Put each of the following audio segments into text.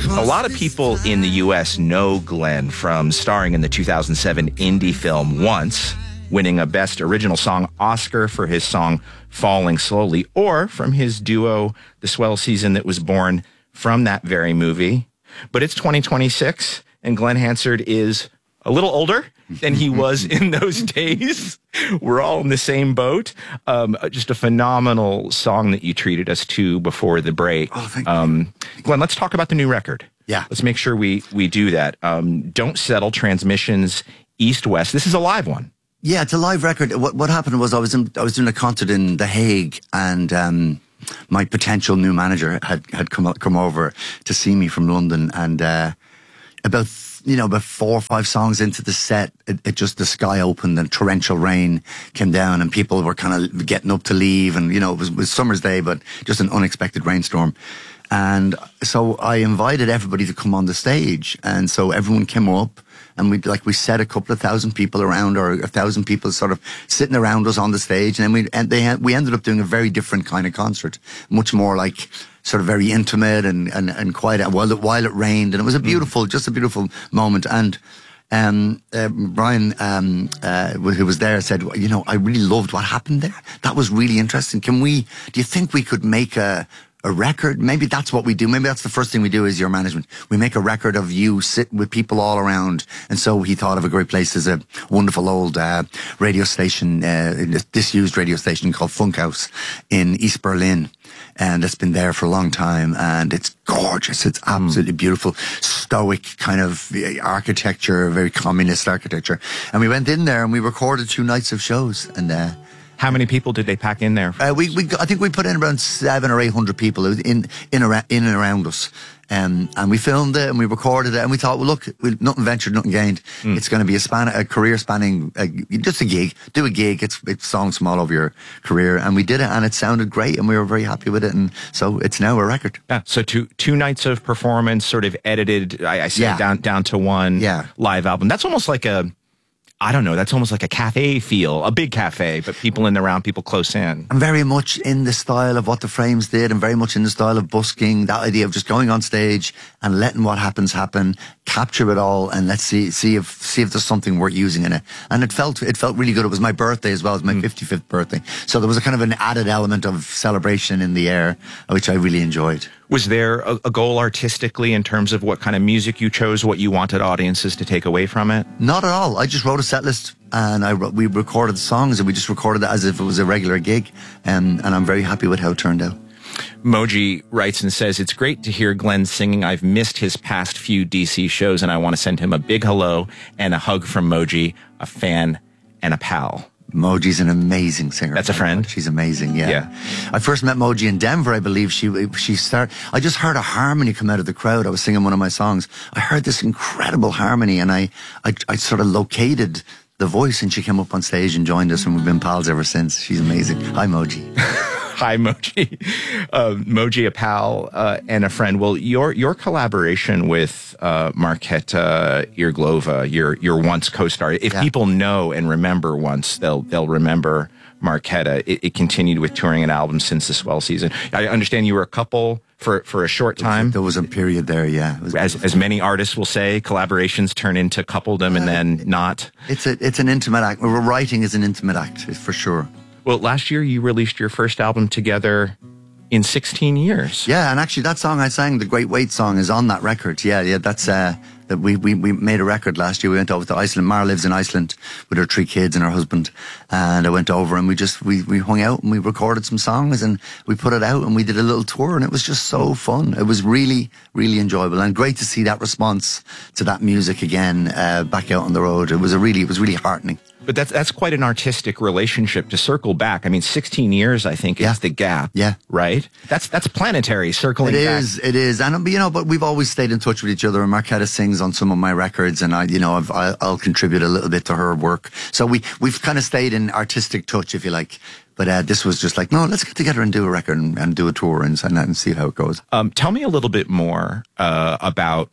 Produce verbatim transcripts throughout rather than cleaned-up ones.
A lot of people in the U S know Glenn from starring in the two thousand seven indie film Once, winning a Best Original Song Oscar for his song Falling Slowly, or from his duo, The Swell Season, that was born from that very movie. But it's twenty twenty-six, and Glenn Hansard is a little older than he was in those days. We're all in the same boat. Um, just a phenomenal song that you treated us to before the break. Oh, thank um, you. Glenn, let's talk about the new record. Yeah. Let's make sure we, we do that. Um, Don't Settle, Transmissions, East-West. This is a live one. Yeah, it's a live record. What what happened was I was in, I was doing a concert in The Hague, and um, my potential new manager had had come come over to see me from London, and uh, about you know about four or five songs into the set, it, it just the sky opened and torrential rain came down, and people were kind of getting up to leave, and you know it was, it was summer's day, but just an unexpected rainstorm. And so I invited everybody to come on the stage, and so everyone came up, and we like we set a couple of thousand people around, or a thousand people sort of sitting around us on the stage, and then we and they had, we ended up doing a very different kind of concert, much more like sort of very intimate and and and quiet while it while it rained, and it was a beautiful, mm. just a beautiful moment. And um, uh, Brian, um, uh, who was there, said, you know, I really loved what happened there. That was really interesting. Can we? Do you think we could make a a record? Maybe that's what we do. Maybe that's the first thing we do as your management. We make a record of you sitting with people all around. And so he thought of a great place. There's a wonderful old uh, radio station, uh, disused radio station called Funkhaus in East Berlin. And it's been there for a long time, and it's gorgeous. It's absolutely mm. beautiful, stoic kind of architecture, very communist architecture. And we went in there and we recorded two nights of shows, and uh how many people did they pack in there? Uh, we, we, I think we put in around seven or eight hundred people in, in, around, in and around us. Um, and we filmed it and we recorded it, and we thought, well, look, we, nothing ventured, nothing gained. Mm. It's going to be a span, a career spanning, uh, just a gig. Do a gig. It's, it's songs from all over your career. And we did it, and it sounded great, and we were very happy with it. And so it's now a record. Yeah. So two, two nights of performance, sort of edited, I, I said yeah. down, down to one yeah. live album. That's almost like a, I don't know, that's almost like a cafe feel, a big cafe, but people in the round, people close in. And very much in the style of what the Frames did, and very much in the style of busking, that idea of just going on stage and letting what happens happen, capture it all, and let's see see if see if there's something worth using in it. And it felt it felt really good. It was my birthday as well. It was my mm. fifty-fifth birthday. So there was a kind of an added element of celebration in the air, which I really enjoyed. Was there a, a goal artistically in terms of what kind of music you chose, what you wanted audiences to take away from it? Not at all. I just wrote a set list, and I we recorded the songs, and we just recorded it as if it was a regular gig, and, and I'm very happy with how it turned out. Moji writes and says, it's great to hear Glenn singing. I've missed his past few D C shows, and I want to send him a big hello and a hug from Moji, a fan and a pal. Moji's an amazing singer. That's a friend. She's amazing. Yeah. yeah. I first met Moji in Denver, I believe. She she started. I just heard a harmony come out of the crowd. I was singing one of my songs. I heard this incredible harmony, and I I, I sort of located the voice, and she came up on stage and joined us, and we've been pals ever since. She's amazing. Hi, Moji. Hi, Moji. Uh, Moji, a pal uh, and a friend. Well, your your collaboration with uh, Markéta Irglova, your your Once co-star. If yeah. people know and remember Once, they'll they'll remember Markéta. It, it continued with touring an album since the Swell season. I understand you were a couple for for a short time. There was a period there, yeah. As as many artists will say, collaborations turn into coupledom uh, and then not. It's a it's an intimate act. Writing is an intimate act, for sure. Well, last year you released your first album together in sixteen years. Yeah, and actually that song I sang, the Great Wait song, is on that record. Yeah, yeah, that's uh, that we, we we made a record last year. We went over to Iceland. Mara lives in Iceland with her three kids and her husband, and I went over and we just we we hung out and we recorded some songs and we put it out and we did a little tour, and it was just so fun. It was really really enjoyable and great to see that response to that music again uh, back out on the road. It was a really it was really heartening. But that's that's quite an artistic relationship to circle back. I mean, sixteen years, I think, yeah. is the gap. Yeah. Right? That's that's planetary, circling back. It is, it is. And, you know, but we've always stayed in touch with each other. And Markéta sings on some of my records, and I, you know, I've, I'll contribute a little bit to her work. So we, we've kind of stayed in artistic touch, if you like. But uh, this was just like, no, let's get together and do a record and, and do a tour and, and see how it goes. Um, tell me a little bit more uh, about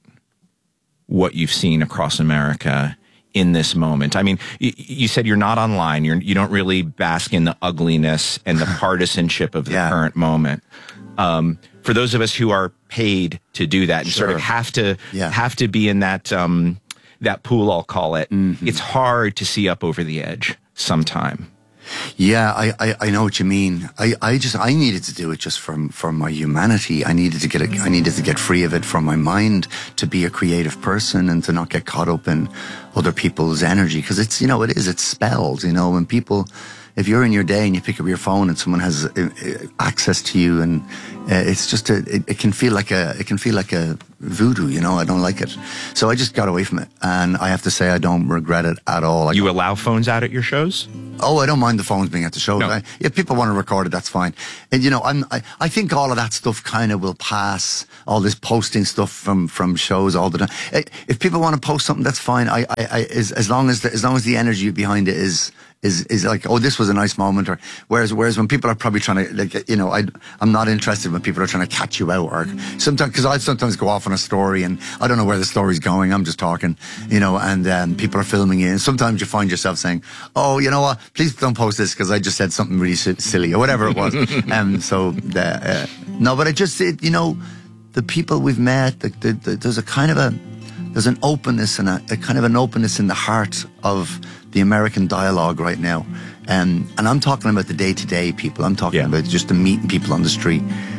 what you've seen across America in this moment. I mean, you, you said you're not online. You're, you don't really bask in the ugliness and the partisanship of the yeah. current moment. Um, for those of us who are paid to do that and Sure. sort of have to Yeah. have to be in that um, that pool, I'll call it. Mm-hmm. It's hard to see up over the edge sometime. Yeah, I, I, I know what you mean. I, I just I needed to do it just for for my humanity. I needed to get it. I needed to get free of it from my mind to be a creative person and to not get caught up in other people's energy, because it's you know it is it's spells. You know when people. If you're in your day and you pick up your phone and someone has uh, access to you, and uh, it's just a, it, it can feel like a, it can feel like a voodoo, you know. I don't like it, so I just got away from it, and I have to say I don't regret it at all. I You go, allow phones out at your shows? Oh, I don't mind the phones being at the show. No. I, if people want to record it, that's fine. And you know, I'm, I, I think all of that stuff kind of will pass. All this posting stuff from, from shows all the time. Eh, If people want to post something, that's fine. I, I, I as, as long as the, as long as the energy behind it is. Is, is like, oh, this was a nice moment, or whereas whereas when people are probably trying to, like, you know, I I'm not interested when people are trying to catch you out, or sometimes, because I sometimes go off on a story and I don't know where the story's going. I'm just talking, you know, and um, people are filming you, and sometimes you find yourself saying, oh, you know what, please don't post this because I just said something really si- silly or whatever it was. um, so the, uh, no, but I just, it, you know, the people we've met, the, the, the, there's a kind of a there's an openness and a, a kind of an openness in the heart of the American dialogue right now. Um, and I'm talking about the day-to-day people. I'm talking Yeah. about just the meeting people on the street.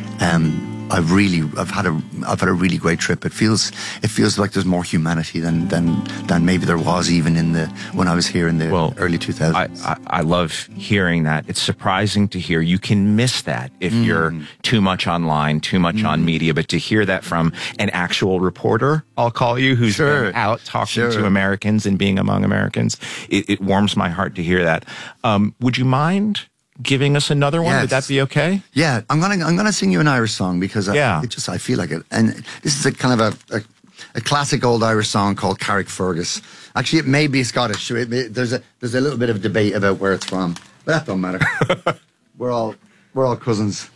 Um, I've really, I've had a, I've had a really great trip. It feels, it feels like there's more humanity than, than, than maybe there was even in the, when I was here in the Well, early two thousands. I, I, I love hearing that. It's surprising to hear. You can miss that if Mm. you're too much online, too much on media, but to hear that from an actual reporter, I'll call you, who's Sure. been out talking Sure. to Americans and being among Americans, it, it warms my heart to hear that. Um, would you mind giving us another one? Yes. Would that be okay? Yeah, I'm gonna I'm gonna sing you an Irish song because I, Yeah. it just I feel like it. And this is a kind of a, a, a classic old Irish song called Carrickfergus. Actually, it may be Scottish. It may- there's a there's a little bit of debate about where it's from, but that don't matter. we're all we're all cousins.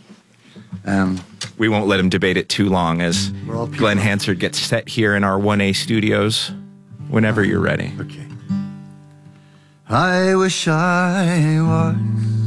Um, We won't let him debate it too long as We're all people. Glenn Hansard gets set here in our one A studios whenever you're ready. okay. I wish I was